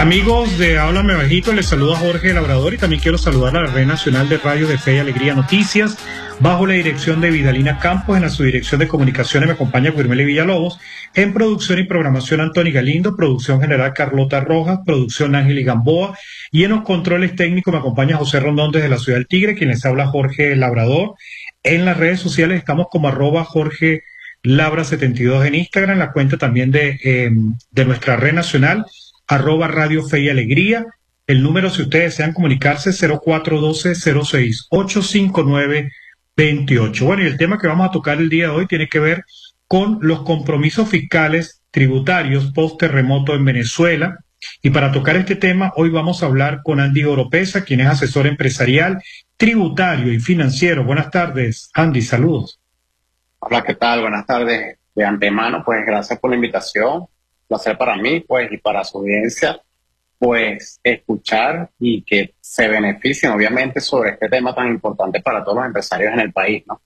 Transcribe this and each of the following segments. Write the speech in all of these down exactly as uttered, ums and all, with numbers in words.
Amigos de Háblame Bajito, les saluda Jorge Labrador y también quiero saludar a la Red Nacional de Radio de Fe y Alegría Noticias, bajo la dirección de Vidalina Campos. En la subdirección de comunicaciones me acompaña Guillermo Villalobos, en producción y programación Anthony Galindo, producción general Carlota Rojas, producción Ángel Gamboa, y en los controles técnicos me acompaña José Rondón desde la Ciudad del Tigre, quien les habla Jorge Labrador. En las redes sociales estamos como arroba Jorge Labra setenta y dos en Instagram, la cuenta también de, eh, de nuestra Red Nacional, arroba Radio Fe y Alegría. El número, si ustedes desean comunicarse, cero cuatro uno dos, cero seis ocho cinco nueve dos ocho. Bueno, y el tema que vamos a tocar el día de hoy tiene que ver con los compromisos fiscales tributarios post-terremoto en Venezuela. Y para tocar este tema, hoy vamos a hablar con Andy Oropesa, quien es asesor empresarial, tributario y financiero. Buenas tardes, Andy, saludos. Hola, ¿qué tal? Buenas tardes. De antemano, pues gracias por la invitación. Placer para mí, pues, y para su audiencia, pues, escuchar y que se beneficien, obviamente, sobre este tema tan importante para todos los empresarios en el país, ¿no?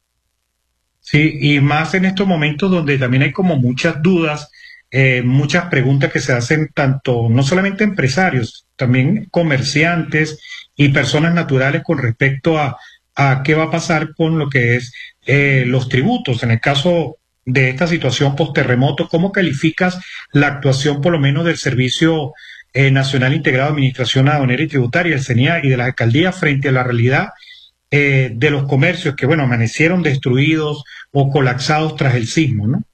Sí, y más en estos momentos donde también hay como muchas dudas, eh, muchas preguntas que se hacen tanto, no solamente empresarios, también comerciantes y personas naturales con respecto a, a qué va a pasar con lo que es eh, los tributos. En el caso de esta situación post-terremoto, ¿cómo calificas la actuación por lo menos del Servicio eh, Nacional Integrado de Administración Aduanera y Tributaria, el CENIA, y de las alcaldías frente a la realidad eh, de los comercios que, bueno, amanecieron destruidos o colapsados tras el sismo, ¿no?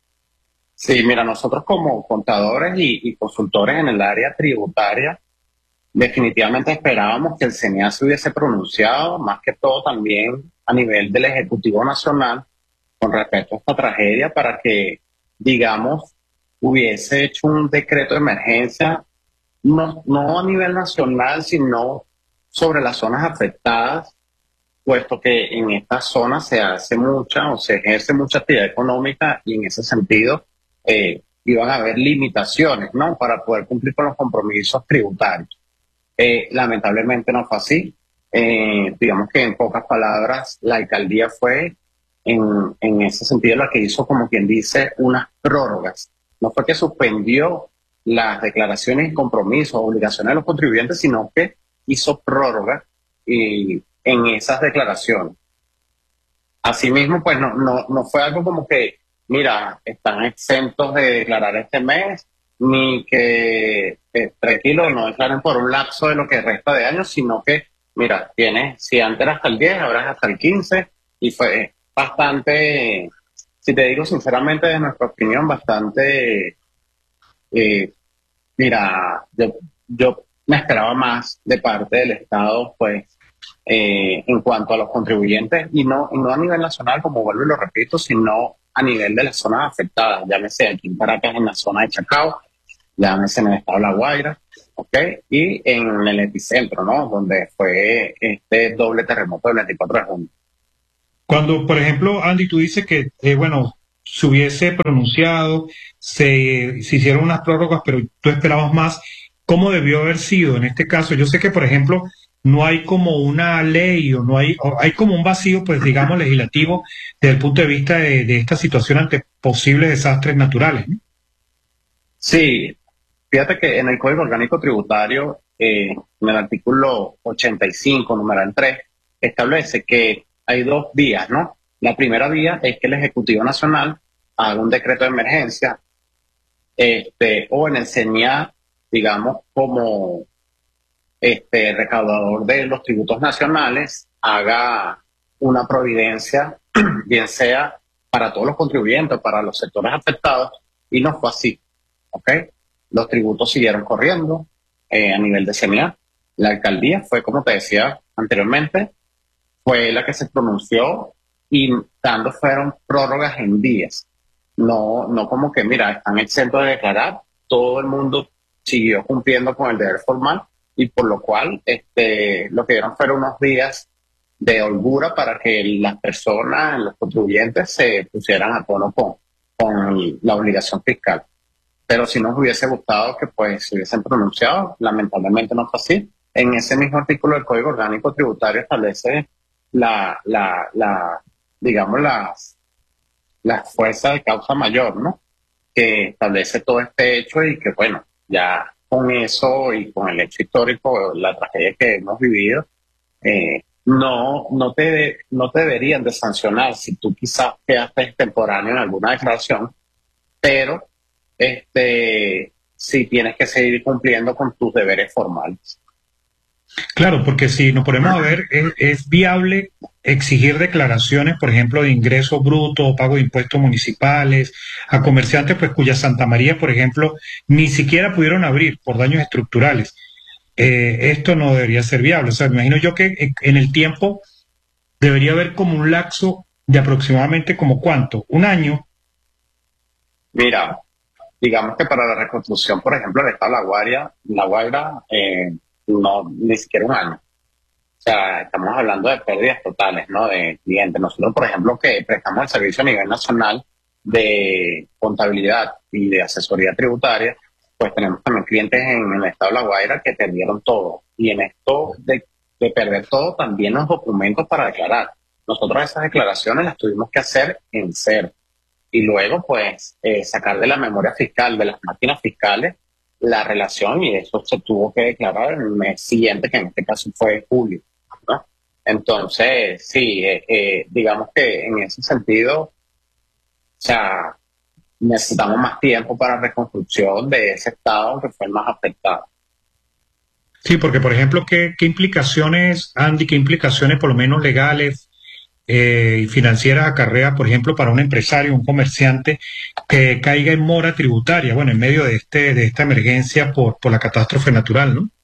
Sí, mira, nosotros como contadores y, y consultores en el área tributaria, definitivamente esperábamos que el CENIA se hubiese pronunciado, más que todo también a nivel del Ejecutivo Nacional, con respecto a esta tragedia, para que, digamos, hubiese hecho un decreto de emergencia, no, no a nivel nacional, sino sobre las zonas afectadas, puesto que en estas zonas se hace mucha o se ejerce mucha actividad económica y en ese sentido eh, iban a haber limitaciones, ¿no?, para poder cumplir con los compromisos tributarios. Eh, lamentablemente no fue así. Eh, digamos que en pocas palabras, la alcaldía fue En, en ese sentido la que hizo, como quien dice, unas prórrogas. No fue que suspendió las declaraciones y compromisos, obligaciones de los contribuyentes, sino que hizo prórroga y, en esas declaraciones. Asimismo, pues no, no, no fue algo como que, mira, están exentos de declarar este mes, ni que, eh, tranquilo, no declaren por un lapso de lo que resta de años, sino que, mira, tienes, si antes era hasta el diez, ahora es hasta el quince, y fue bastante, si te digo sinceramente, de nuestra opinión, bastante, eh, mira, yo, yo me esperaba más de parte del Estado, pues, eh, en cuanto a los contribuyentes, y no, y no a nivel nacional, como vuelvo y lo repito, sino a nivel de las zonas afectadas, llámese aquí en Caracas, en la zona de Chacao, llámese en el estado de La Guaira, ¿ok? Y en el epicentro, ¿no?, donde fue este doble terremoto del veinticuatro de junio. Cuando, por ejemplo, Andy, tú dices que, eh, bueno, se hubiese pronunciado, se, se hicieron unas prórrogas, pero tú esperabas más, ¿cómo debió haber sido en este caso? Yo sé que, por ejemplo, no hay como una ley o no hay, o hay como un vacío, pues digamos, legislativo desde el punto de vista de, de esta situación ante posibles desastres naturales, ¿no? Sí, fíjate que en el Código Orgánico Tributario, eh, en el artículo ochenta y cinco, numeral tres, establece que hay dos vías, ¿no? La primera vía es que el Ejecutivo Nacional haga un decreto de emergencia, este, o en el CENIA, digamos, como este recaudador de los tributos nacionales, haga una providencia, bien sea para todos los contribuyentes, para los sectores afectados, y no fue así, ¿ok? Los tributos siguieron corriendo eh, a nivel de CENIA. La alcaldía fue, como te decía anteriormente, fue la que se pronunció y dando fueron prórrogas en días. No, no como que, mira, están exentos de declarar, todo el mundo siguió cumpliendo con el deber formal y por lo cual este, lo que dieron fueron unos días de holgura para que las personas, los contribuyentes, se pusieran a tono con, con la obligación fiscal. Pero si nos hubiese gustado que pues se hubiesen pronunciado, lamentablemente no fue así. En ese mismo artículo del Código Orgánico Tributario establece la, la, la digamos, las, las fuerzas de causa mayor, ¿no?, que establece todo este hecho y que, bueno, ya con eso y con el hecho histórico, la tragedia que hemos vivido, eh, no, no, te, no te deberían de sancionar si tú quizás quedaste extemporáneo en alguna declaración, pero este, sí tienes que seguir cumpliendo con tus deberes formales. Claro, porque si nos ponemos a ver, es, es viable exigir declaraciones, por ejemplo, de ingreso bruto o pago de impuestos municipales a comerciantes, pues cuya Santa María, por ejemplo, ni siquiera pudieron abrir por daños estructurales. Eh, esto no debería ser viable. O sea, me imagino yo que en en el tiempo debería haber como un lapso de aproximadamente como cuánto, un año. Mira, digamos que para la reconstrucción, por ejemplo, del estado de La Guaira, La Guaira, eh, no, ni siquiera un año. O sea, estamos hablando de pérdidas totales, ¿no? De clientes. Nosotros, por ejemplo, que prestamos el servicio a nivel nacional de contabilidad y de asesoría tributaria, pues tenemos también clientes en el estado de La Guaira que perdieron todo. Y en esto de, de perder todo, también los documentos para declarar. Nosotros esas declaraciones las tuvimos que hacer en cero. Y luego, pues, eh, sacar de la memoria fiscal, de las máquinas fiscales, la relación, y eso se tuvo que declarar en el mes siguiente, que en este caso fue julio, ¿no? Entonces, sí, eh, eh, digamos que en ese sentido, o sea, necesitamos más tiempo para reconstrucción de ese estado que fue el más afectado. Sí, porque por ejemplo, ¿qué, qué implicaciones, Andy, qué implicaciones por lo menos legales eh, y financieras acarrea, por ejemplo, para un empresario, un comerciante que caiga en mora tributaria, bueno, en medio de este de esta emergencia por, por la catástrofe natural, ¿no?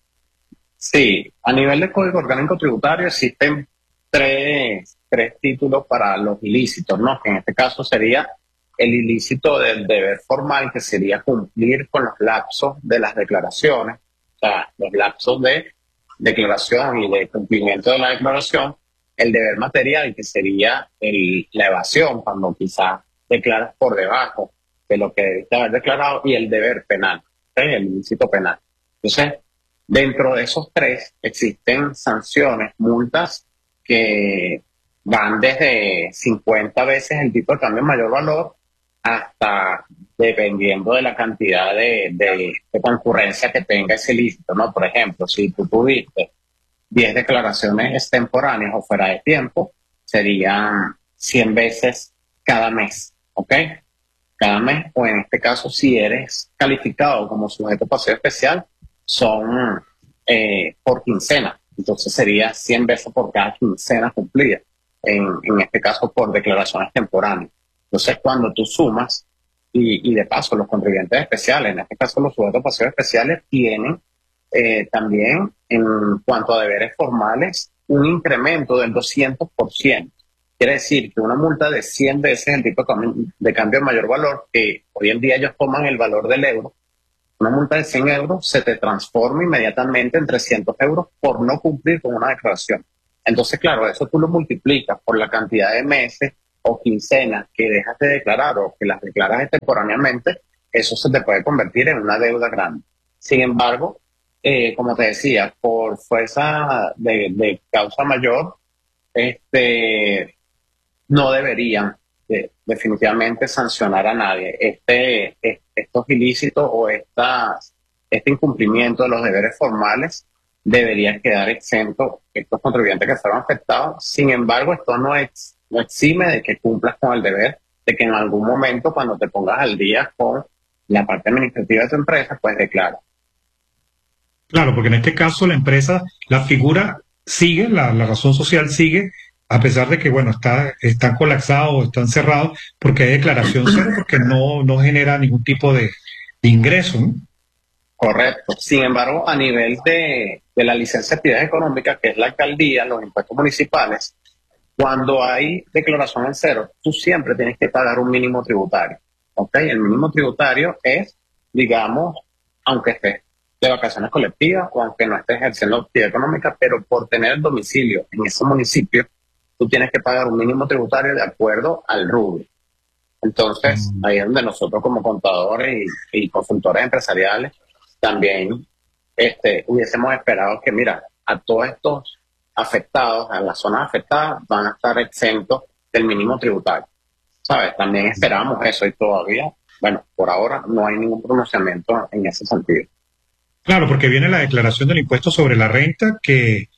Sí, a nivel de Código Orgánico Tributario existen tres, tres títulos para los ilícitos, ¿no? Que en este caso sería el ilícito del deber formal, que sería cumplir con los lapsos de las declaraciones, o sea, los lapsos de declaración y de cumplimiento de la declaración, el deber material, que sería el, la evasión, cuando quizás declaras por debajo de lo que debiste haber declarado, y el deber penal, ¿sí? El ilícito penal. Entonces, dentro de esos tres existen sanciones, multas que van desde cincuenta veces el tipo de cambio de mayor valor hasta dependiendo de la cantidad de, de, de concurrencia que tenga ese ilícito, ¿no? Por ejemplo, si tú tuviste diez declaraciones extemporáneas o fuera de tiempo, serían cien veces cada mes, ¿ok? Cada mes, o en este caso, si eres calificado como sujeto pasivo especial, son eh, por quincena. Entonces sería cien veces por cada quincena cumplida, en, en este caso por declaraciones temporáneas. Entonces, cuando tú sumas, y, y de paso los contribuyentes especiales, en este caso los sujetos pasivos especiales, tienen eh, también, en cuanto a deberes formales, un incremento del doscientos por ciento. Quiere decir que una multa de cien veces el tipo de cambio, de cambio de mayor valor, que hoy en día ellos toman el valor del euro, una multa de cien euros se te transforma inmediatamente en trescientos euros por no cumplir con una declaración. Entonces, claro, eso tú lo multiplicas por la cantidad de meses o quincenas que dejas de declarar o que las declaras extemporáneamente, eso se te puede convertir en una deuda grande. Sin embargo, eh, como te decía, por fuerza de, de causa mayor, este, no deberían de, definitivamente sancionar a nadie. Este, es, estos ilícitos o estas, este incumplimiento de los deberes formales deberían quedar exentos estos contribuyentes que fueron afectados. Sin embargo, esto no, ex, no exime de que cumplas con el deber de que en algún momento, cuando te pongas al día con la parte administrativa de tu empresa, pues declara. Claro, porque en este caso la empresa, la figura sigue, la, la razón social sigue, a pesar de que, bueno, está, están colapsados, están cerrados, porque hay declaración cero, porque no, no genera ningún tipo de, de ingreso, ¿no? Correcto. Sin embargo, a nivel de, de la licencia de actividad económica, que es la alcaldía, los impuestos municipales, cuando hay declaración en cero, tú siempre tienes que pagar un mínimo tributario. ¿Ok? El mínimo tributario es, digamos, aunque estés de vacaciones colectivas o aunque no estés ejerciendo actividad económica, pero por tener el domicilio en ese municipio, tú tienes que pagar un mínimo tributario de acuerdo al rubro. Entonces, ahí es donde nosotros como contadores y, y consultores empresariales también este, hubiésemos esperado que, mira, a todos estos afectados, a las zonas afectadas, van a estar exentos del mínimo tributario. ¿Sabes? También esperábamos eso y todavía, bueno, por ahora no hay ningún pronunciamiento en ese sentido. Claro, porque viene la declaración del impuesto sobre la renta, que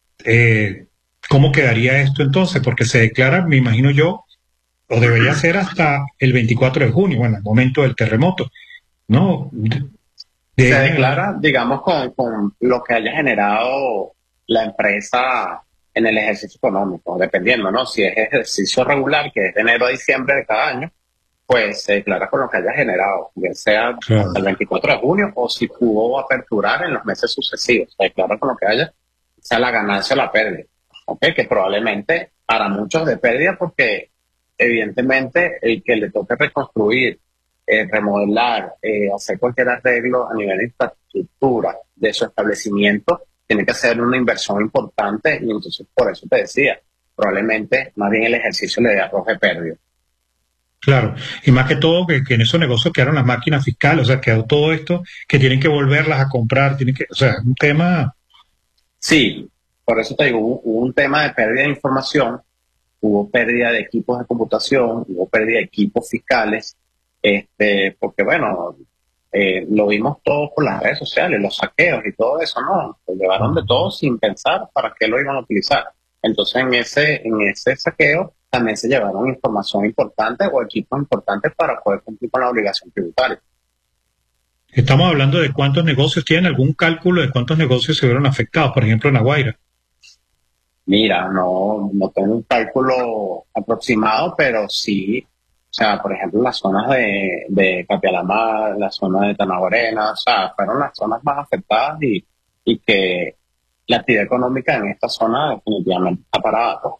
eh, ¿cómo quedaría esto entonces? Porque se declara, me imagino yo, o debería ser hasta el veinticuatro de junio, bueno, el momento del terremoto, ¿no? De, de Se ahí en adelante. declara, digamos, con, con lo que haya generado la empresa en el ejercicio económico, dependiendo, ¿no? Si es ejercicio regular, que es de enero a diciembre de cada año, pues se declara con lo que haya generado, bien sea hasta el Claro. veinticuatro de junio o si pudo aperturar en los meses sucesivos. Se declara con lo que haya, sea la ganancia o la pérdida. ¿Ok? Que probablemente para muchos de pérdida porque evidentemente el que le toque reconstruir, eh, remodelar, eh, hacer cualquier arreglo a nivel de infraestructura de su establecimiento, tiene que hacer una inversión importante y entonces por eso te decía, probablemente más bien el ejercicio le arroje pérdida. Claro, y más que todo que, que en esos negocios quedaron las máquinas fiscales, o sea, quedó todo esto que tienen que volverlas a comprar, tienen que, o sea, un tema, Sí, por eso te digo, hubo, hubo un tema de pérdida de información, hubo pérdida de equipos de computación, hubo pérdida de equipos fiscales, este, porque bueno, eh, lo vimos todo por las redes sociales, los saqueos y todo eso, ¿no? Se llevaron de todo sin pensar para qué lo iban a utilizar. Entonces en ese, en ese saqueo también se llevaron información importante o equipos importantes para poder cumplir con la obligación tributaria. estamos hablando de cuántos negocios, ¿tienen algún cálculo de cuántos negocios se vieron afectados, por ejemplo, en La Guaira? Mira, no, no tengo un cálculo aproximado, pero sí, o sea, por ejemplo, las zonas de, de Capialamar, la zona de Tanagorena, o sea, fueron las zonas más afectadas y, y que la actividad económica en esta zona definitivamente está parada, pues.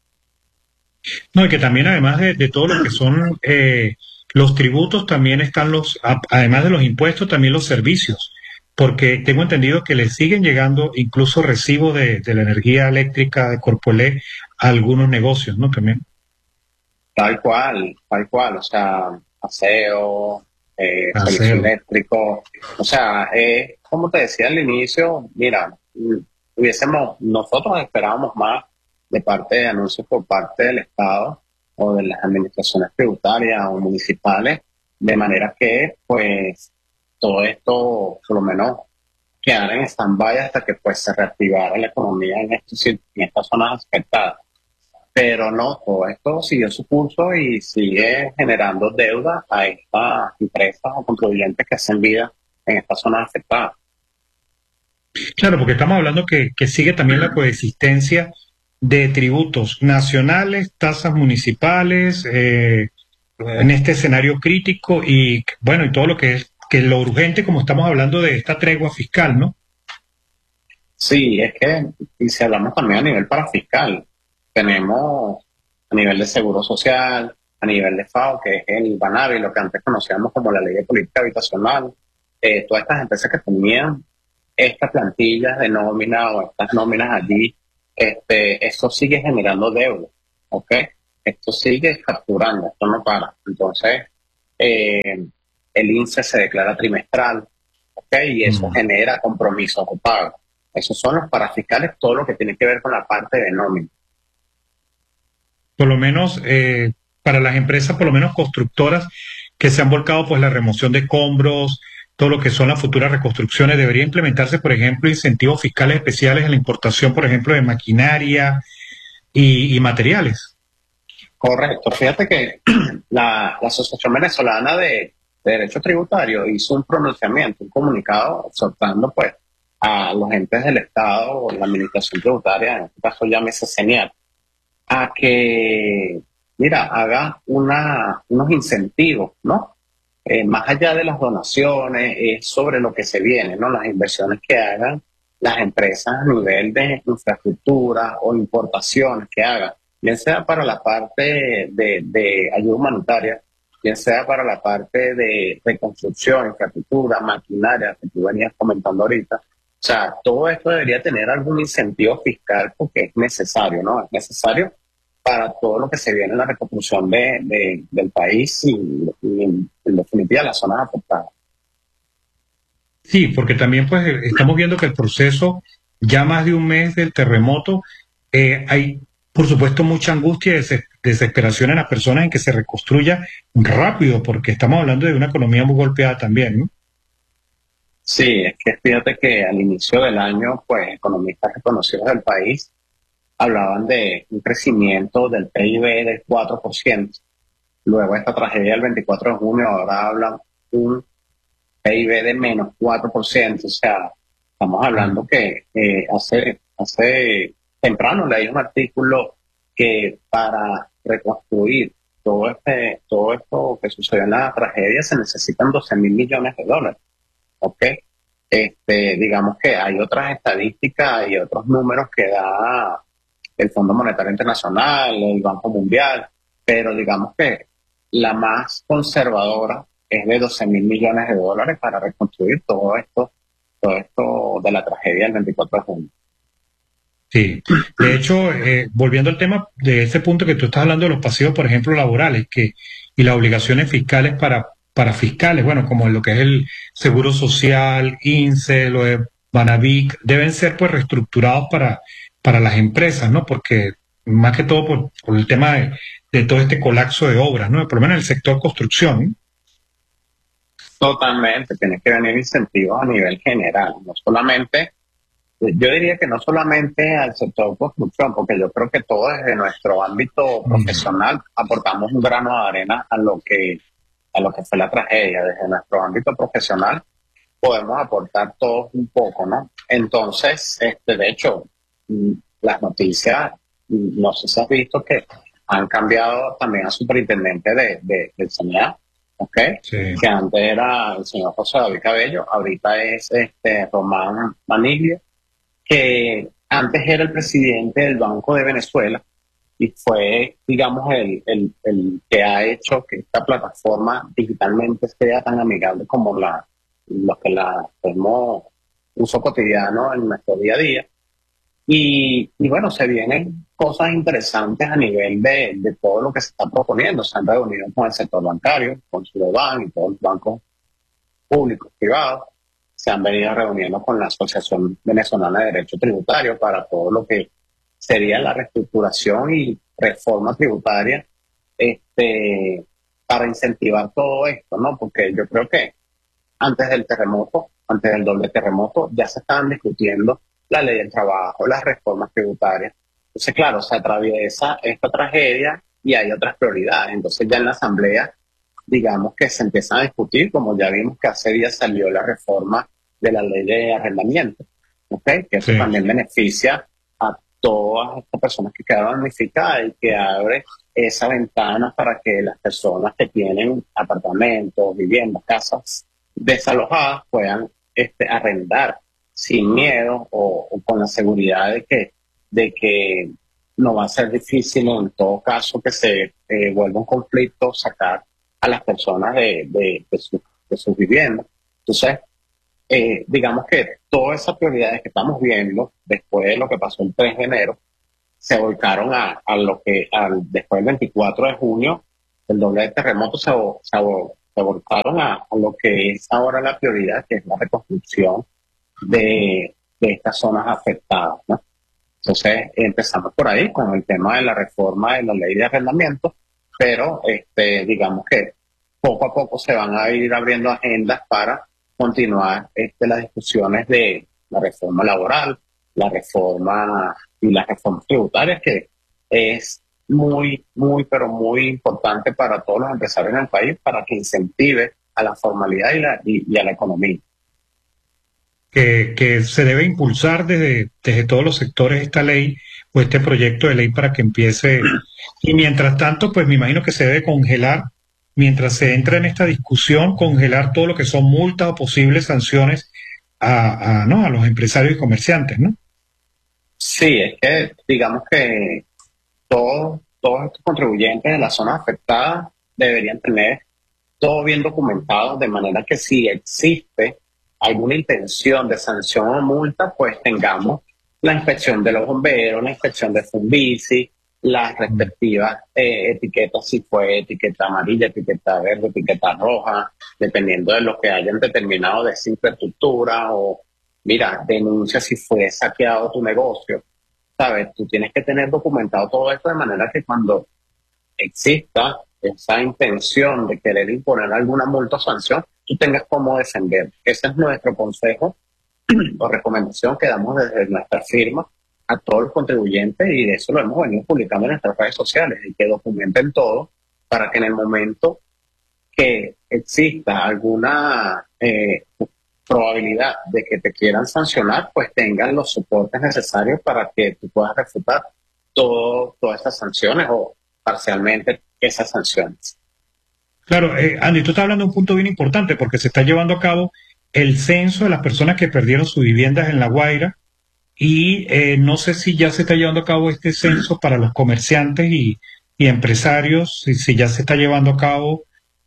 No, y que también además de, de todo lo que son eh, los tributos, también están los, a- además de los impuestos, también los servicios, porque tengo entendido que le siguen llegando incluso recibos de, de la energía eléctrica de Corpolé a algunos negocios, ¿no? También. Tal cual, tal cual, o sea, aseo, eh, servicio Acero. eléctrico, o sea, eh, como te decía al inicio, mira, mm, hubiésemos, nosotros esperábamos más de parte de anuncios por parte del Estado o de las administraciones tributarias o municipales, de manera que, pues, todo esto, por lo menos, quedara en stand-by hasta que, pues, se reactivara la economía en, estos, en estas zonas afectadas. Pero no, todo esto siguió su curso y sigue generando deuda a estas empresas o contribuyentes que hacen vida en estas zonas afectadas. Claro, porque estamos hablando que, que sigue también la coexistencia de tributos nacionales, tasas municipales, eh, en este escenario crítico y, bueno, y todo lo que es, que lo urgente, como estamos hablando de esta tregua fiscal, ¿no? Sí, es que, y si hablamos también a nivel parafiscal, tenemos a nivel de seguro social, a nivel de FAO, que es el BANAVI, lo que antes conocíamos como la Ley de Política Habitacional, eh, todas estas empresas que tenían estas plantillas de nómina o estas nóminas allí, este, eso sigue generando deuda, ¿ok? Esto sigue facturando, esto no para. Entonces, eh, el INSE se declara trimestral, ¿ok? Y eso Mm. genera compromisos o pagos. Esos son los parafiscales, todo lo que tiene que ver con la parte de nómina. Por lo menos eh, para las empresas, por lo menos constructoras, que se han volcado pues la remoción de escombros, todo lo que son las futuras reconstrucciones, debería implementarse, por ejemplo, incentivos fiscales especiales en la importación, por ejemplo, de maquinaria y, y materiales. Correcto. Fíjate que la, la Asociación Venezolana de, de Derecho Tributario hizo un pronunciamiento, un comunicado, exhortando pues a los entes del Estado o la Administración Tributaria, en este caso llámese CENIAT, a que, mira, haga una, unos incentivos, ¿no? Eh, más allá de las donaciones, es sobre lo que se viene, ¿no? Las inversiones que hagan las empresas a nivel de infraestructura o importaciones que hagan, bien sea para la parte de, de ayuda humanitaria, bien sea para la parte de reconstrucción, infraestructura, maquinaria, que tú venías comentando ahorita. O sea, todo esto debería tener algún incentivo fiscal porque es necesario, ¿no? Es necesario para todo lo que se viene en la reconstrucción de, de- del país y, y en, en definitiva las zonas afectadas. Sí, porque también pues eh, estamos viendo que el proceso, ya más de un mes del terremoto, eh, hay por supuesto mucha angustia y des- desesperación en las personas en que se reconstruya rápido, porque estamos hablando de una economía muy golpeada también, ¿no? Sí, es que fíjate que al inicio del año, pues economistas reconocidos del país hablaban de un crecimiento del P I B del cuatro por ciento. Luego esta tragedia del veinticuatro de junio, ahora hablan un P I B de menos cuatro por ciento. O sea, estamos hablando que eh, hace, hace temprano leí un artículo que para reconstruir todo, este, todo esto que sucedió en la tragedia se necesitan doce mil millones de dólares. ¿Ok? Este, digamos que hay otras estadísticas y otros números que da el Fondo Monetario Internacional, el Banco Mundial, pero digamos que la más conservadora es de doce mil millones de dólares para reconstruir todo esto, todo esto de la tragedia del veinticuatro de junio. Sí, de hecho, eh, volviendo al tema de ese punto que tú estás hablando de los pasivos, por ejemplo, laborales, que y las obligaciones fiscales para, para fiscales, bueno, como lo que es el Seguro Social, INSEE, lo de Banavic, deben ser pues reestructurados para, para las empresas, ¿no? Porque más que todo por, por el tema de, de todo este colapso de obras, ¿no? Por lo menos en el sector construcción, ¿no? Totalmente, tiene que venir incentivos a nivel general, no solamente, yo diría que no solamente al sector construcción, porque yo creo que todos desde nuestro ámbito Mm. profesional aportamos un grano de arena a lo que, a lo que fue la tragedia. Desde nuestro ámbito profesional podemos aportar todos un poco, ¿no? Entonces, este, de hecho, mm, las noticias, mm, no sé si has visto que han cambiado también al superintendente de, de, del SENASA, ¿ok? Sí. Que antes era el señor José David Cabello, ahorita es este Román Maniglia, que antes era el presidente del Banco de Venezuela y fue, digamos, el, el, el que ha hecho que esta plataforma digitalmente sea tan amigable como la, los que la hacemos uso cotidiano en nuestro día a día. Y, y bueno, se vienen cosas interesantes a nivel de, de todo lo que se está proponiendo. Se han reunido con el sector bancario, con Sudoban y todos los bancos públicos, privados. Se han venido reuniendo con la Asociación Venezolana de Derecho Tributario para todo lo que sería la reestructuración y reforma tributaria, este, para incentivar todo esto, ¿no? Porque yo creo que antes del terremoto, antes del doble terremoto, ya se estaban discutiendo la ley del trabajo, las reformas tributarias. Entonces, claro, se atraviesa esta tragedia y hay otras prioridades. Entonces, ya en la Asamblea, digamos que se empiezan a discutir, como ya vimos que hace días salió la reforma de la ley de arrendamiento, ¿ok? Que eso Sí. también beneficia a todas estas personas que quedaron damnificadas y que abre esa ventana para que las personas que tienen apartamentos, viviendas, casas desalojadas puedan este, arrendar sin miedo o, o con la seguridad de que, de que no va a ser difícil en todo caso que se eh, vuelva un conflicto sacar a las personas de, de, de, su, de sus viviendas. Entonces, eh, digamos que todas esas prioridades que estamos viendo después de lo que pasó el tres de enero se volcaron a, a lo que al, después del veinticuatro de junio, el doble de terremoto se, se, se volcaron a, a lo que es ahora la prioridad, que es la reconstrucción de, de estas zonas afectadas, ¿no? Entonces, empezamos por ahí con el tema de la reforma de la ley de arrendamiento, pero este, digamos que poco a poco se van a ir abriendo agendas para continuar este, las discusiones de la reforma laboral, la reforma y las reformas tributarias, que es muy, muy, pero muy importante para todos los empresarios en el país para que incentive a la formalidad y, la, y, y a la economía. Que, que se debe impulsar desde, desde todos los sectores esta ley o este proyecto de ley para que empiece. Y mientras tanto, pues me imagino que se debe congelar, mientras se entra en esta discusión, congelar todo lo que son multas o posibles sanciones a, a, ¿no? a los empresarios y comerciantes, ¿no? Sí, es que digamos que todos, todos estos contribuyentes de las zonas afectadas deberían tener todo bien documentado, de manera que si existe alguna intención de sanción o multa, pues tengamos la inspección de los bomberos, la inspección de Funvici, las respectivas eh, etiquetas, si fue etiqueta amarilla, etiqueta verde, etiqueta roja, dependiendo de lo que hayan determinado de esa infraestructura, o mira, denuncia si fue saqueado tu negocio. ¿Sabes? Tú tienes que tener documentado todo esto de manera que cuando exista esa intención de querer imponer alguna multa o sanción, tú tengas cómo defender. Ese es nuestro consejo o recomendación que damos desde nuestra firma a todos los contribuyentes, y de eso lo hemos venido publicando en nuestras redes sociales, y que documenten todo para que en el momento que exista alguna eh, probabilidad de que te quieran sancionar, pues tengan los soportes necesarios para que tú puedas refutar todo, todas esas sanciones o parcialmente esas sanciones. Claro, eh, Andy, tú estás hablando de un punto bien importante porque se está llevando a cabo el censo de las personas que perdieron sus viviendas en La Guaira y eh, no sé si ya se está llevando a cabo este censo para los comerciantes y, y empresarios, si, si ya se está llevando a cabo.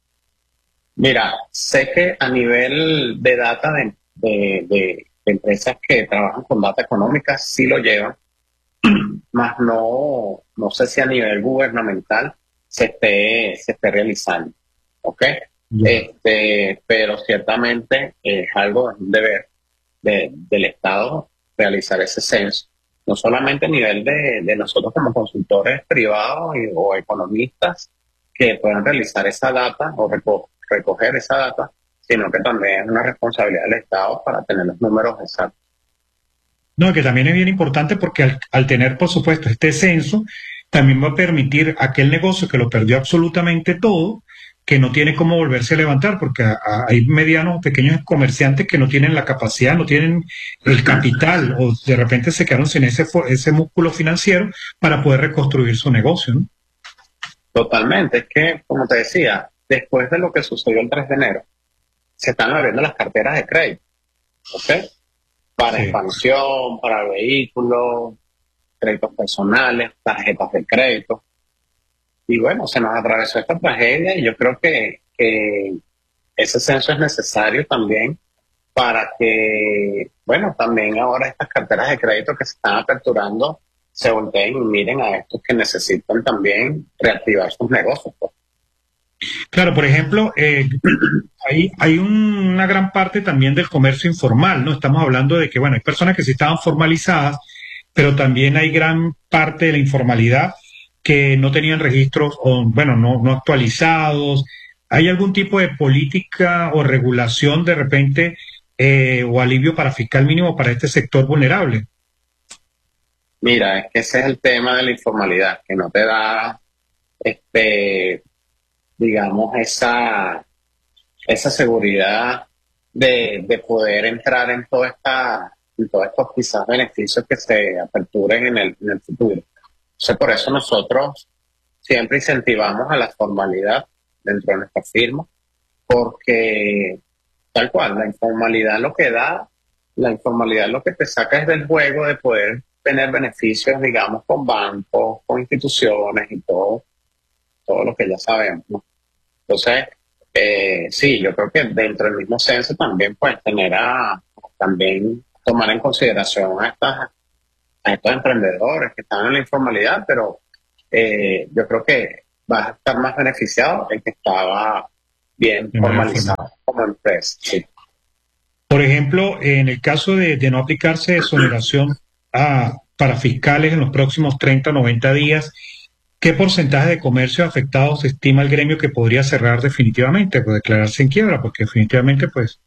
Mira, sé que a nivel de data de, de, de, de empresas que trabajan con data económica sí lo llevan, más no, no sé si a nivel gubernamental se esté, se esté realizando, ¿ok? Ya. Este, pero ciertamente es algo, es un deber de, del Estado realizar ese censo, no solamente a nivel de, de nosotros como consultores privados y, o economistas que puedan realizar esa data o reco recoger esa data, sino que también es una responsabilidad del Estado para tener los números exactos. No, que también es bien importante porque al, al tener, por supuesto, este censo, también va a permitir a aquel negocio que lo perdió absolutamente todo, que no tiene cómo volverse a levantar, porque a, a, hay medianos o pequeños comerciantes que no tienen la capacidad, no tienen el capital, o de repente se quedaron sin ese, ese músculo financiero para poder reconstruir su negocio, ¿no? Totalmente, es que, como te decía, después de lo que sucedió el tres de enero, se están abriendo las carteras de crédito, ¿ok? Para Sí. expansión, para vehículos, créditos personales, tarjetas de crédito. Y bueno, se nos atravesó esta tragedia y yo creo que, que ese censo es necesario también para que, bueno, también ahora estas carteras de crédito que se están aperturando se volteen y miren a estos que necesitan también reactivar sus negocios, pues. Claro, por ejemplo, eh, hay, hay un- una gran parte también del comercio informal, ¿no? Estamos hablando de que, bueno, hay personas que sí estaban formalizadas, pero también hay gran parte de la informalidad que no tenían registros o, bueno, no, no actualizados. ¿Hay algún tipo de política o regulación de repente eh, o alivio para fiscal mínimo para este sector vulnerable? Mira, es que ese es el tema de la informalidad, que no te da, este, digamos, esa, esa seguridad de, de poder entrar en toda esta, en todos estos quizás beneficios que se aperturen en el, en el futuro. Entonces, por eso nosotros siempre incentivamos a la formalidad dentro de nuestra firma, porque tal cual, la informalidad lo que da, la informalidad lo que te saca es del juego de poder tener beneficios, digamos, con bancos, con instituciones y todo, todo lo que ya sabemos, ¿no? Entonces, eh, sí, yo creo que dentro del mismo censo también puedes tener a, también tomar en consideración a, estas, a estos emprendedores que están en la informalidad, pero eh, yo creo que vas a estar más beneficiado el que estaba bien De manera formalizado formal. como empresa. Sí. Por ejemplo, en el caso de, de no aplicarse exoneración a, para fiscales en los próximos treinta o noventa días, ¿qué porcentaje de comercios afectados estima el gremio que podría cerrar definitivamente, pues declararse en quiebra? Porque definitivamente, pues,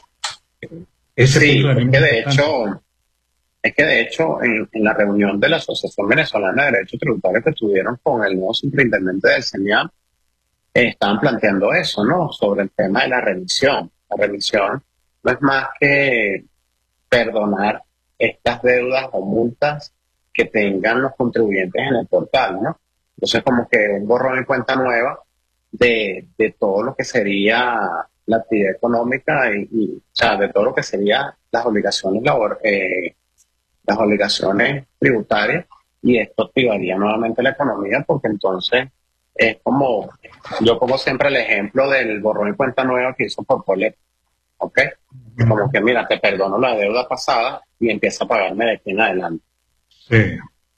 ese punto Sí, es también que es de importante. hecho, es que de hecho en, en la reunión de la Asociación Venezolana de Derecho Tributario que tuvieron con el nuevo superintendente del CENIAM, eh, estaban planteando eso, ¿no? Sobre el tema de la remisión. La remisión no es más que perdonar estas deudas o multas que tengan los contribuyentes en el portal, ¿no? Entonces, como que un borrón y cuenta nueva de, de todo lo que sería la actividad económica y, y, o sea, de todo lo que sería las obligaciones labor, eh, las obligaciones tributarias, y esto activaría nuevamente la economía porque entonces es como, yo pongo siempre el ejemplo del borrón y cuenta nueva que hizo por Polet, ¿ok? Como que mira, te perdono la deuda pasada y empieza a pagarme de aquí en adelante. Sí.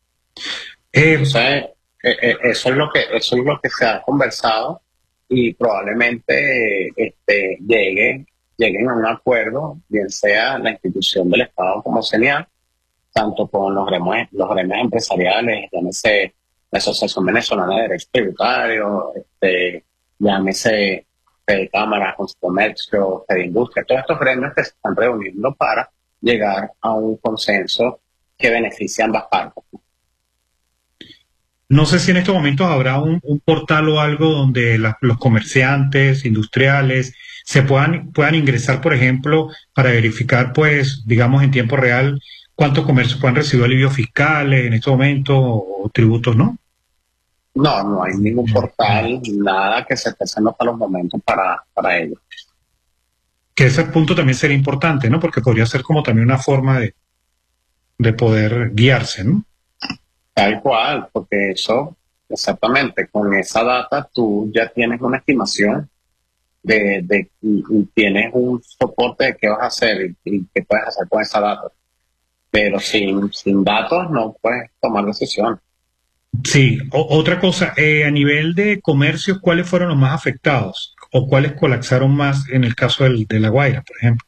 Eh, Entonces, eh, eh, eso es lo que eso es lo que se ha conversado y probablemente este, llegue, lleguen a un acuerdo, bien sea la institución del Estado como CENIAF, tanto con los gremios, los gremios empresariales, llámese la Asociación Venezolana de Derecho Tributario, este, llámese Fede Cámara, Consejo de Comercio, Fede Industria, todos estos gremios que se están reuniendo para llegar a un consenso que beneficie a ambas partes. No sé si en estos momentos habrá un, un portal o algo donde la- los comerciantes, industriales, se puedan, puedan ingresar, por ejemplo, para verificar, pues, digamos, en tiempo real, cuántos comercios puedan recibir alivios fiscales en estos momentos o, o tributos, ¿no? No, no hay ningún portal, nada que se esté haciendo hasta los momentos para, para ello. Que ese punto también sería importante, ¿no? Porque podría ser como también una forma de, de poder guiarse, ¿no? Tal cual, porque eso, exactamente, con esa data tú ya tienes una estimación de, de y, y tienes un soporte de qué vas a hacer y, y qué puedes hacer con esa data. Pero sin, sin datos no puedes tomar decisión. Sí, o- otra cosa, eh, a nivel de comercio, ¿cuáles fueron los más afectados? ¿O cuáles colapsaron más en el caso del, de La Guaira, por ejemplo?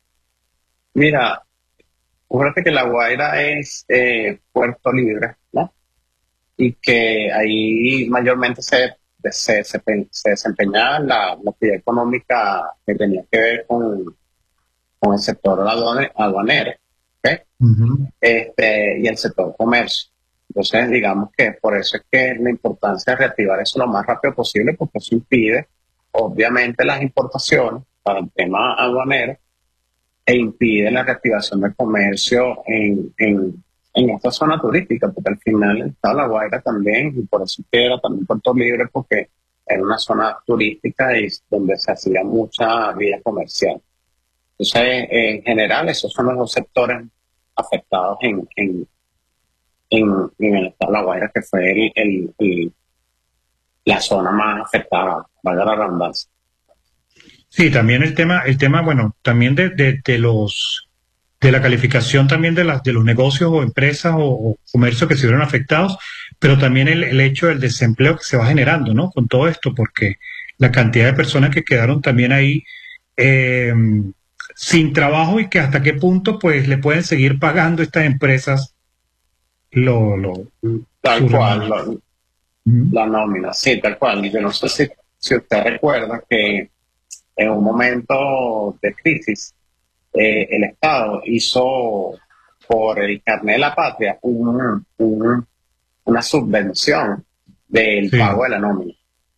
Mira, fíjate que La Guaira es eh, Puerto Libre, ¿no? Y que ahí mayormente se, se, se, se desempeñaba la, la actividad económica que tenía que ver con, con el sector aduane- aduanero, ¿ok? Ujú. Este, y el sector comercio. Entonces, digamos que por eso es que la importancia de reactivar eso lo más rápido posible, porque eso impide, obviamente, las importaciones para el tema aduanero e impide la reactivación del comercio en, en, en esta zona turística, porque al final el estado de La Guaira también, y por eso es que era también Puerto Libre, porque era una zona turística y donde se hacía mucha vida comercial. Entonces, en general, esos son los dos sectores afectados en, en, en, en el estado de La Guaira, que fue el, el- el- la zona más afectada, valga la redundancia. Sí, también el tema, el tema, bueno, también de, de, de los de la calificación también de las de los negocios o empresas o, o comercios que se vieron afectados, pero también el, el hecho del desempleo que se va generando, ¿no? Con todo esto, porque la cantidad de personas que quedaron también ahí eh, sin trabajo y que hasta qué punto pues le pueden seguir pagando estas empresas lo, lo, Tal su cual, remuneración. lo- Ujú. la nómina, sí, tal cual. Y yo no sé si, si usted recuerda que en un momento de crisis, eh, el Estado hizo por el carnet de la patria un- un- una subvención del Sí. pago de la nómina.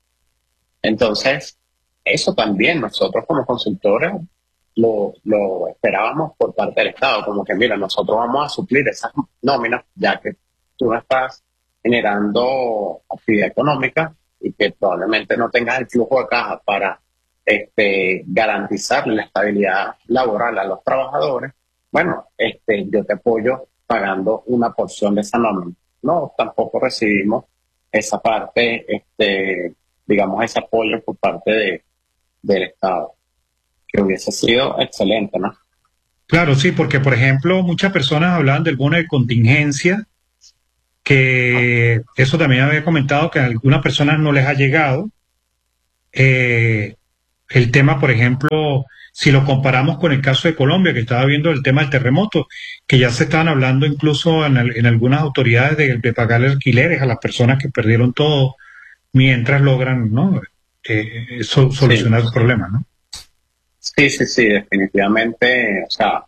Entonces, eso también nosotros como consultores lo, lo esperábamos por parte del Estado, como que mira, nosotros vamos a suplir esas nóminas, ya que tú no estás generando actividad económica y que probablemente no tengas el flujo de caja para este, garantizar la estabilidad laboral a los trabajadores. Bueno, este, yo te apoyo pagando una porción de esa nómina. No, tampoco recibimos esa parte, este, digamos, ese apoyo por parte de, del Estado, que hubiese sido excelente, ¿no? Claro, sí, porque por ejemplo muchas personas hablaban del bono de contingencia, que eso también había comentado que a algunas personas no les ha llegado. Eh, el tema, por ejemplo, si lo comparamos con el caso de Colombia, que estaba viendo el tema del terremoto, que ya se estaban hablando incluso en, al- en algunas autoridades de, de pagarle alquileres a las personas que perdieron todo mientras logran, ¿no? Eh, so- Sí, solucionar el problema, ¿no? sí, sí, sí, definitivamente, o sea,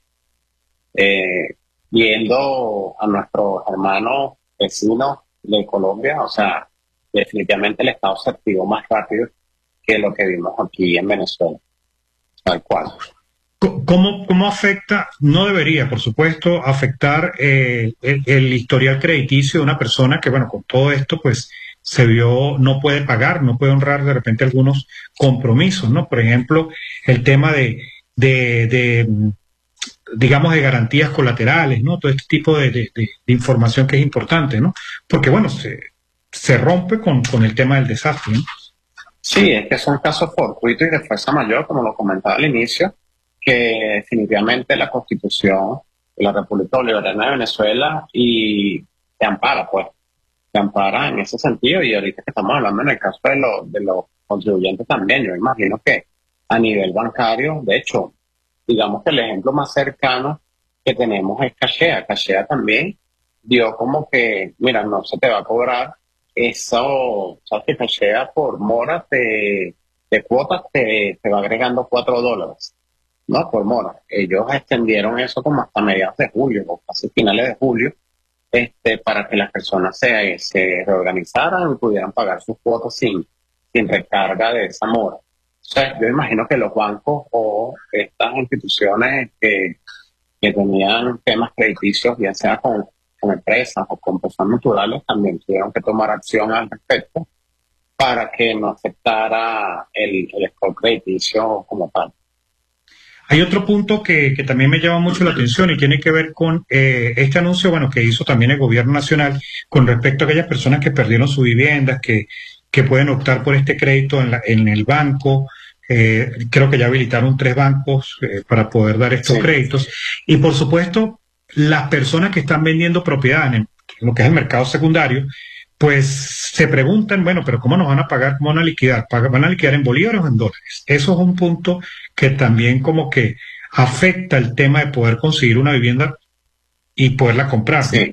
eh, viendo a nuestros hermanos vecinos de Colombia, o sea, definitivamente el Estado se activó más rápido que lo que vimos aquí en Venezuela, tal cual. Co- ¿Cómo, cómo afecta? No debería, por supuesto, afectar eh, el, el historial crediticio de una persona que, bueno, con todo esto, pues se vio, no puede pagar, no puede honrar de repente algunos compromisos, ¿no? Por ejemplo, el tema de, de, de, mm, digamos, de garantías colaterales, ¿no? Todo este tipo de, de- de- de información que es importante, ¿no? Porque, bueno, se, se rompe con, con el tema del desastre, ¿no? Sí, es que son casos fortuitos y de fuerza mayor, como lo comentaba al inicio, que definitivamente la Constitución de la República Bolivariana de Venezuela y te ampara, pues, te ampara en ese sentido. Y ahorita que estamos hablando en el caso de, los de los contribuyentes también, yo imagino que a nivel bancario, de hecho, digamos que el ejemplo más cercano que tenemos es Cachea. Cachea también dio como que, mira, no se te va a cobrar eso, sabes que Cachea por mora te, de cuotas te, te va agregando cuatro dólares, ¿no? Por mora. Ellos extendieron eso como hasta mediados de julio, o casi finales de julio, este, para que las personas se, se reorganizaran y pudieran pagar sus cuotas sin, sin recarga de esa mora. O sea, yo imagino que los bancos o estas instituciones que, que tenían temas crediticios, bien sea con, con empresas o con personas naturales, también tuvieron que tomar acción al respecto para que no afectara el, el score crediticio como tal. Hay otro punto que, que también me llama mucho la atención y tiene que ver con eh, este anuncio, bueno, que hizo también el gobierno nacional con respecto a aquellas personas que perdieron sus viviendas, que, que pueden optar por este crédito en, la, en el banco. Eh, creo que ya habilitaron tres bancos eh, para poder dar estos sí. créditos. Y por supuesto, las personas que están vendiendo propiedades en lo que es el mercado secundario, pues se preguntan, bueno, pero ¿cómo nos van a pagar? ¿Cómo van a liquidar? ¿Van a liquidar en bolívares o en dólares? Eso es un punto que también como que afecta el tema de poder conseguir una vivienda y poderla comprar. Sí,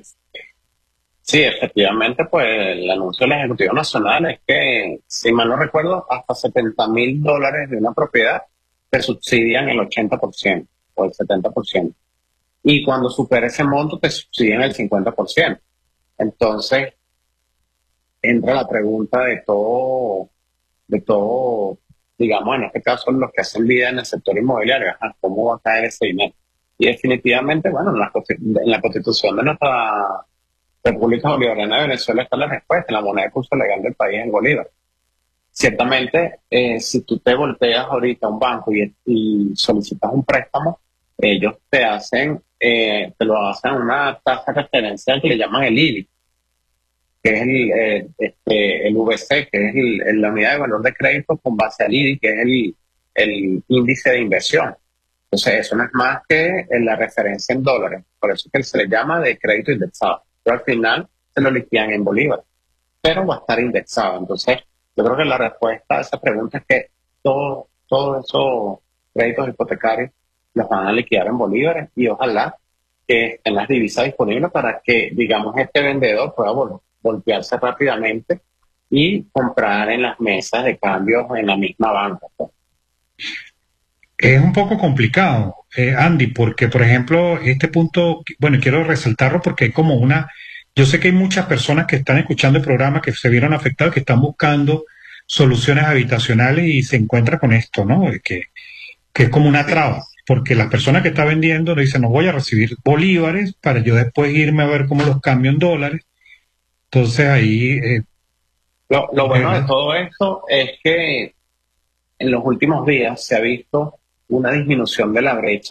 sí, efectivamente, pues el anuncio del Ejecutivo Nacional es que, si mal no recuerdo, hasta setenta mil dólares de una propiedad te subsidian el ochenta por ciento o el setenta por ciento. Y cuando supera ese monto te subsidian el cincuenta por ciento. Entonces, entra la pregunta de todo, de todo, digamos, en este caso, los que hacen vida en el sector inmobiliario, ajá, ¿cómo va a caer ese dinero? Y definitivamente, bueno, en la, en la Constitución de nuestra República Bolivariana de Venezuela está la respuesta, la moneda de curso legal del país en bolívar. Ciertamente, eh, si tú te volteas ahorita a un banco y, y solicitas un préstamo, ellos te hacen, eh, te lo hacen una tasa referencial que le llaman el I B I, que es el, eh, este, el V C, que es el, el, la unidad de valor de crédito con base al I B I, que es el, el índice de inversión. Entonces, eso no es más que la referencia en dólares. Por eso es que se le llama de crédito indexado. Pero al final se lo liquidan en bolívares, pero va a estar indexado. Entonces, yo creo que la respuesta a esa pregunta es que todos todo esos créditos hipotecarios los van a liquidar en bolívares y ojalá que estén las divisas disponibles para que, digamos, este vendedor pueda volver golpearse rápidamente y comprar en las mesas de cambio en la misma banca. Es un poco complicado, eh, Andy, porque, por ejemplo, este punto, bueno, quiero resaltarlo porque hay como una, yo sé que hay muchas personas que están escuchando el programa que se vieron afectados, que están buscando soluciones habitacionales y se encuentra con esto, ¿no? Que, que es como una traba, porque las personas que están vendiendo le dicen, no voy a recibir bolívares para yo después irme a ver cómo los cambio en dólares. Entonces ahí... Eh, lo, lo bueno eh, de todo esto es que en los últimos días se ha visto una disminución de la brecha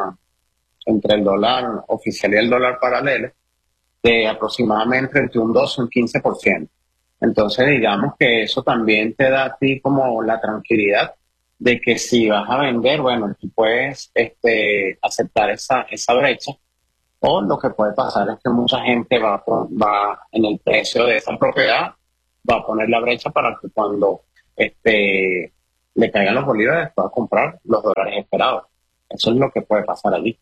entre el dólar oficial y el dólar paralelo de aproximadamente entre un doce y un quince por ciento. Entonces digamos que eso también te da a ti como la tranquilidad de que si vas a vender, bueno, tú puedes este, aceptar esa, esa brecha. O lo que puede pasar es que mucha gente va, va en el precio de esa propiedad, va a poner la brecha para que cuando este, le caigan los bolívares pueda comprar los dólares esperados. Eso es lo que puede pasar allí.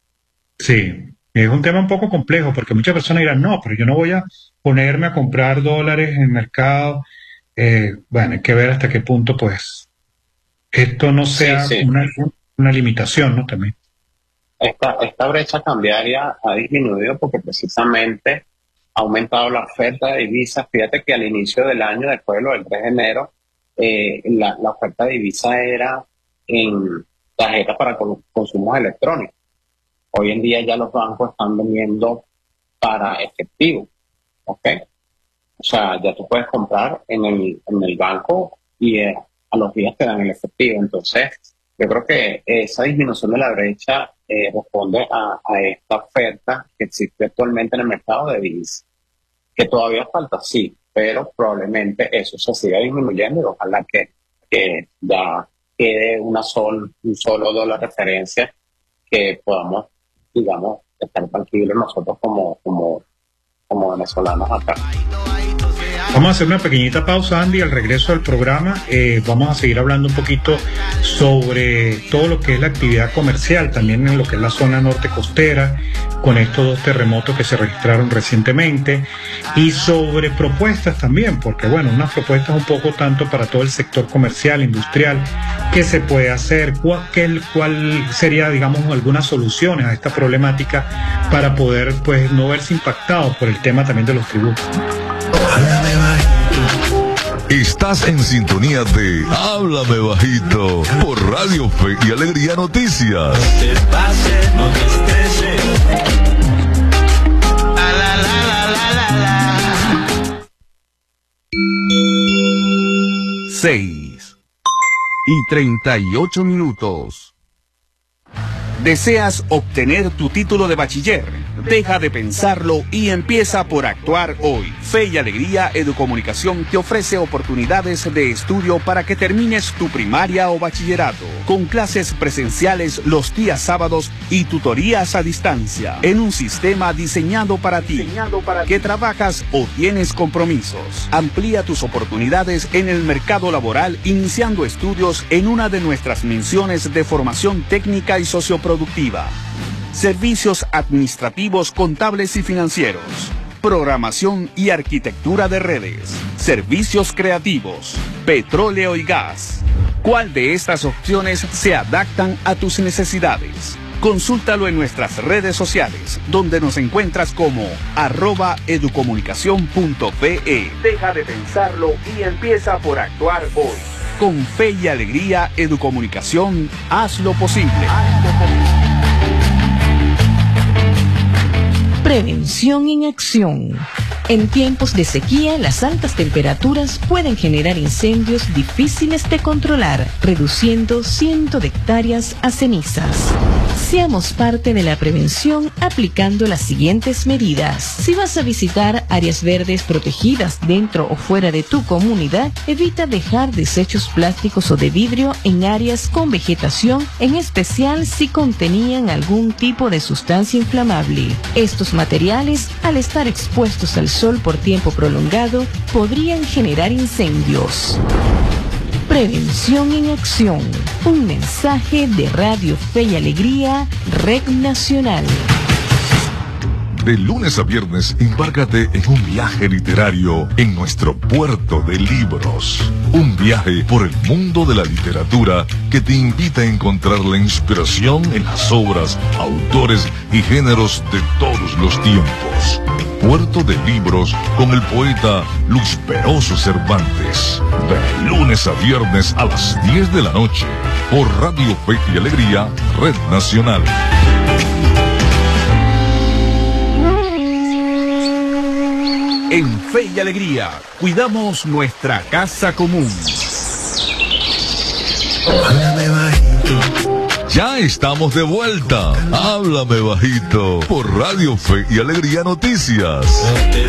Sí, es un tema un poco complejo porque muchas personas dirán, no, pero yo no voy a ponerme a comprar dólares en el mercado. Eh, bueno, hay que ver hasta qué punto pues esto no sea sí, sí. Una, una limitación, ¿no? También. Esta, esta brecha cambiaria ha disminuido porque precisamente ha aumentado la oferta de divisas. Fíjate que al inicio del año, después de lo del tres de enero, eh, la, la oferta de divisas era en tarjetas para consumos electrónicos. Hoy en día ya los bancos están vendiendo para efectivo, ¿ok? O sea, ya tú puedes comprar en el, en el banco y eh, a los días te dan el efectivo. Entonces, yo creo que esa disminución de la brecha eh, responde a, a esta oferta que existe actualmente en el mercado de divisas, que todavía falta, sí, pero probablemente eso se siga disminuyendo y ojalá que, que ya quede una sol, un solo dólar de referencia que podamos, digamos, estar tranquilos nosotros como, como, como venezolanos acá. Vamos a hacer una pequeñita pausa, Andy. Al regreso del programa eh, vamos a seguir hablando un poquito sobre todo lo que es la actividad comercial, también en lo que es la zona norte costera, con estos dos terremotos que se registraron recientemente, y sobre propuestas también, porque bueno, unas propuestas un poco tanto para todo el sector comercial, industrial, qué se puede hacer, cuál, qué, cuál sería, digamos, algunas soluciones a esta problemática para poder pues no verse impactados por el tema también de los tributos. Estás en sintonía de Háblame Bajito por Radio Fe y Alegría Noticias. No te pases, no te estreses. La, la, la, la, la, la. Seis y treinta y ocho minutos. ¿Deseas obtener tu título de bachiller? Deja de pensarlo y empieza por actuar hoy. Fe y Alegría Educomunicación te ofrece oportunidades de estudio para que termines tu primaria o bachillerato, con clases presenciales los días sábados y tutorías a distancia, en un sistema diseñado para ti, diseñado para que trabajas o tienes compromisos. Amplía tus oportunidades en el mercado laboral iniciando estudios en una de nuestras menciones de formación técnica y socioproductiva. Servicios administrativos, contables y financieros. Programación y arquitectura de redes. Servicios creativos. Petróleo y gas. ¿Cuál de estas opciones se adaptan a tus necesidades? Consúltalo en nuestras redes sociales, donde nos encuentras como arroba educomunicación punto pe. Deja de pensarlo y empieza por actuar hoy. Con Fe y Alegría Educomunicación, haz lo posible. Haz lo posible. Prevención en acción. En tiempos de sequía, las altas temperaturas pueden generar incendios difíciles de controlar, reduciendo cientos de hectáreas a cenizas. Seamos parte de la prevención aplicando las siguientes medidas. Si vas a visitar áreas verdes protegidas dentro o fuera de tu comunidad, evita dejar desechos plásticos o de vidrio en áreas con vegetación, en especial si contenían algún tipo de sustancia inflamable. Estos materiales, al estar expuestos al sol por tiempo prolongado, podrían generar incendios. Prevención en acción. Un mensaje de Radio Fe y Alegría, Red Nacional. De lunes a viernes, embárcate en un viaje literario en nuestro puerto de libros. Un viaje por el mundo de la literatura que te invita a encontrar la inspiración en las obras, autores y géneros de todos los tiempos. Puerto de Libros con el poeta Luis Peroso Cervantes. De lunes a viernes a las diez de la noche por Radio Fe y Alegría, Red Nacional. En Fe y Alegría, cuidamos nuestra casa común. Háblame bajito. Ya estamos de vuelta. Háblame Bajito por Radio Fe y Alegría Noticias.